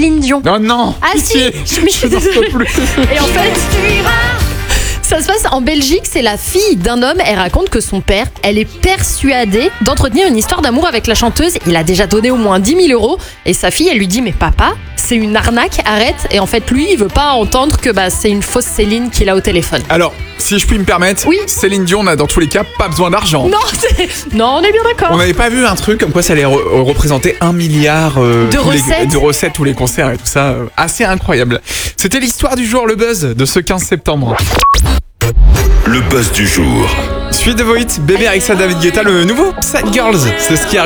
Céline Dion. Oh non. Ah pitié, si, mais je n'en peux plus. Et en fait, ça se passe en Belgique, c'est la fille d'un homme, elle raconte que son père, elle est persuadée d'entretenir une histoire d'amour avec la chanteuse, il a déjà donné au moins 10 000 € et sa fille, elle lui dit mais papa, c'est une arnaque, arrête. Et en fait lui, il veut pas entendre que c'est une fausse Céline qu'il a au téléphone. Alors, si je puis me permettre, Oui. Céline Dion n'a dans tous les cas pas besoin d'argent. Non, on est bien d'accord. On n'avait pas vu un truc comme quoi ça allait représenter 1 milliard De recettes. de recettes, tous les concerts et tout ça. Assez incroyable. C'était l'histoire du jour, le buzz de ce 15 septembre. Le buzz du jour. Suite de vos hits, bébé Alexa David Guetta, le nouveau Sad Girls, c'est ce qui arrive.